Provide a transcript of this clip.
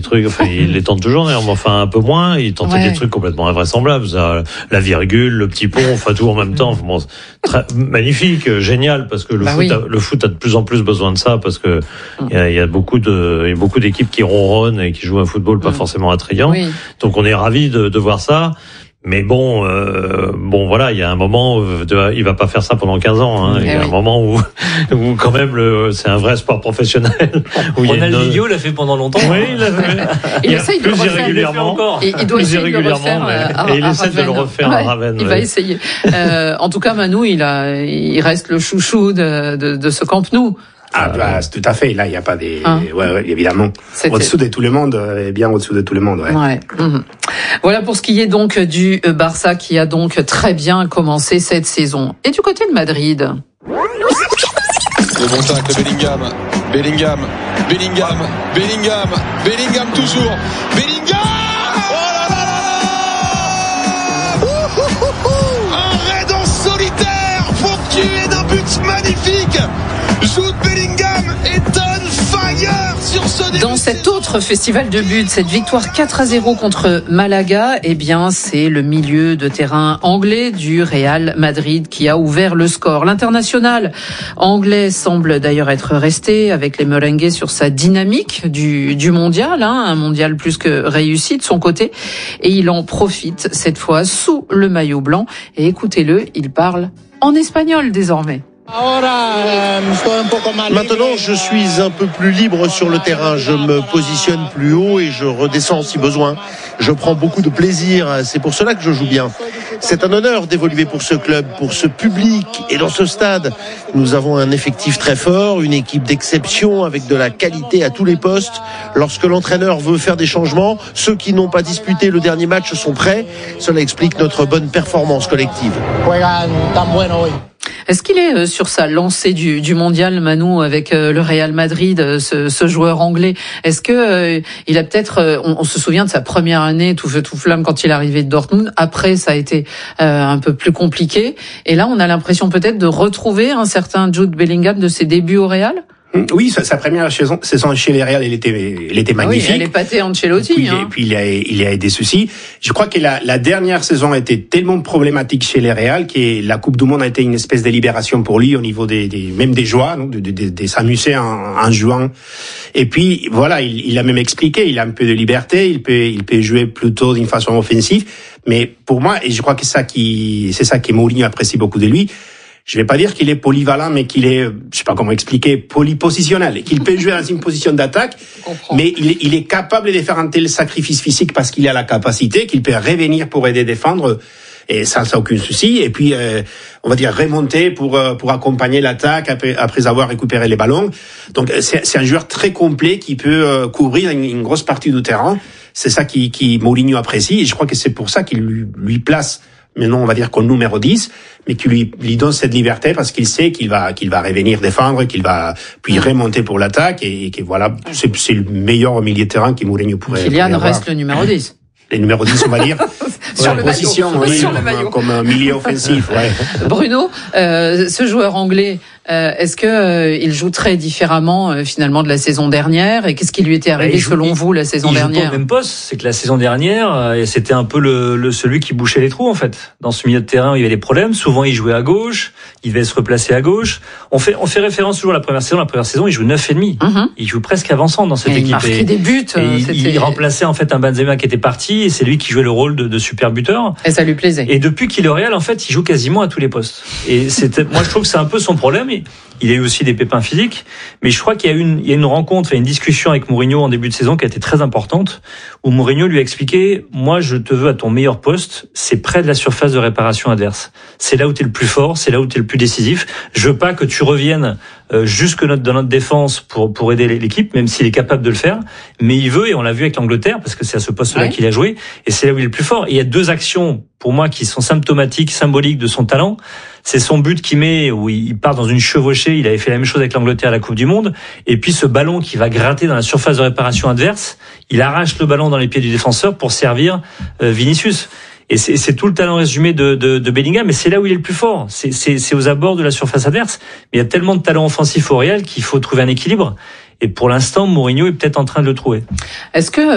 trucs, enfin, il les tente toujours, mais enfin un peu moins, il tentait des trucs complètement invraisemblables, la virgule, le petit pont, enfin tout en même temps, bon, magnifique, génial, parce que le foot a de plus en plus besoin de ça, parce que il y a beaucoup d'équipes qui ronronnent et qui jouent un football pas forcément attrayant, donc on est ravis de voir ça. Mais bon, voilà, il y a un moment où il va pas faire ça pendant 15 ans. Hein. Il y a un moment où quand même, c'est un vrai sport professionnel. Ronaldinho l'a fait pendant longtemps. Oui, il essaye de le refaire irrégulièrement. Et il doit essayer de le refaire. Et il essaie de le refaire à Ravenne. Il va essayer. En tout cas, Manu, il reste le chouchou de ce Camp Nou. Tout à fait. Là, il n'y a pas des... évidemment. Au-dessous de tout le monde, bien au-dessous de tout le monde. Voilà pour ce qui est donc du Barça qui a donc très bien commencé cette saison. Et du côté de Madrid. Le bon tacle de Bellingham toujours. Bellingham! Oh là là là là! Un raid en solitaire, ponctué d'un but magnifique. Jude Bellingham est on fire sur ce début. Dans cet autre festival de buts, cette victoire 4-0 contre Malaga, eh bien, c'est le milieu de terrain anglais du Real Madrid qui a ouvert le score. L'international anglais semble d'ailleurs être resté avec les merengues sur sa dynamique du mondial, un mondial plus que réussi de son côté. Et il en profite cette fois sous le maillot blanc. Et écoutez-le, il parle en espagnol désormais. Maintenant, je suis un peu plus libre sur le terrain. Je me positionne plus haut et je redescends si besoin. Je prends beaucoup de plaisir. C'est pour cela que je joue bien. C'est un honneur d'évoluer pour ce club, pour ce public et dans ce stade. Nous avons un effectif très fort, une équipe d'exception avec de la qualité à tous les postes. Lorsque l'entraîneur veut faire des changements, ceux qui n'ont pas disputé le dernier match sont prêts. Cela explique notre bonne performance collective. Est-ce qu'il est sur sa lancée du mondial, Manu, avec le Real Madrid, ce joueur anglais? Est-ce que il a peut-être, on se souvient de sa première année tout feu tout flamme quand il est arrivé de Dortmund. Après, ça a été un peu plus compliqué. Et là, on a l'impression peut-être de retrouver un certain Jude Bellingham de ses débuts au Real. Oui, sa première saison chez les Real, elle était magnifique. Elle est pâtée Ancelotti. Et puis il y a des soucis. Je crois que la dernière saison a été tellement problématique chez les Real que la Coupe du Monde a été une espèce de libération pour lui au niveau même des joies, de s'amuser en jouant. Et puis voilà, il a même expliqué, il a un peu de liberté, il peut jouer plutôt d'une façon offensive. Mais pour moi, et je crois que c'est ça que Mourinho apprécie beaucoup de lui. Je vais pas dire qu'il est polyvalent, mais qu'il est, je sais pas comment expliquer, polypositionnel, qu'il peut jouer dans une position d'attaque, mais il est capable de faire un tel sacrifice physique parce qu'il a la capacité, qu'il peut revenir pour aider à défendre, et ça aucun souci. Et puis, on va dire remonter pour accompagner l'attaque après avoir récupéré les ballons. Donc, c'est un joueur très complet qui peut couvrir une grosse partie du terrain. C'est ça qui Mourinho apprécie, et je crois que c'est pour ça qu'il lui place maintenant, on va dire comme numéro 10, mais qui lui donne cette liberté parce qu'il sait qu'il va revenir défendre, qu'il va puis remonter pour l'attaque et que voilà, c'est le meilleur milieu de terrain qui Mourinho pourrait avoir. Kylian reste le numéro 10. Les numéros 10, on va dire. Sur la position, comme un milieu offensif, Bruno, ce joueur anglais, est-ce que il joue très différemment finalement de la saison dernière, et qu'est-ce qui lui était arrivé selon vous la saison dernière? Il joue pas au même poste, c'est que la saison dernière, c'était un peu celui qui bouchait les trous en fait. Dans ce milieu de terrain où il y avait des problèmes, souvent il jouait à gauche, il devait se replacer à gauche. On fait référence toujours à la première saison, il joue 9,5. Il joue presque avançant dans cette équipe. Il marquait des buts. Il remplaçait en fait un Benzema qui était parti, et c'est lui qui jouait le rôle de super buteur. Et ça lui plaisait. Et depuis qu'il est au Real, en fait, il joue quasiment à tous les postes. Et moi je trouve que c'est un peu son problème. Il a eu aussi des pépins physiques, mais je crois qu'il y a une rencontre, une discussion avec Mourinho en début de saison qui a été très importante, où Mourinho lui a expliqué: moi, je te veux à ton meilleur poste, c'est près de la surface de réparation adverse. C'est là où tu es le plus fort, c'est là où tu es le plus décisif. Je veux pas que tu reviennes jusque dans notre défense pour aider l'équipe, même s'il est capable de le faire, mais il veut, et on l'a vu avec l'Angleterre, parce que c'est à ce poste-là qu'il a joué, et c'est là où il est le plus fort. Et il y a deux actions, pour moi, qui sont symptomatiques, symboliques de son talent. C'est son but qu'il met, où il part dans une chevauchée, il avait fait la même chose avec l'Angleterre à la Coupe du Monde, et puis ce ballon qui va gratter dans la surface de réparation adverse, il arrache le ballon dans les pieds du défenseur pour servir Vinicius. Et c'est tout le talent résumé de Bellingham, mais c'est là où il est le plus fort. C'est aux abords de la surface adverse. Mais il y a tellement de talent offensif au Real qu'il faut trouver un équilibre. Et pour l'instant, Mourinho est peut-être en train de le trouver. Est-ce que